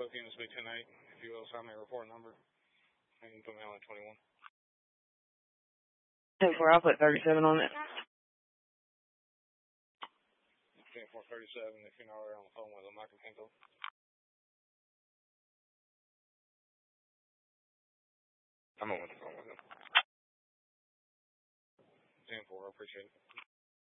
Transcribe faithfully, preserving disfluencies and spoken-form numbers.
looking to speak tonight. If you will, sign my report number. And put me on at twenty-one. ten four, I'll put thirty-seven on it. ten four thirty-seven, if you're not already on the phone with them, I can handle. I'm on the phone with them. ten four, I appreciate it.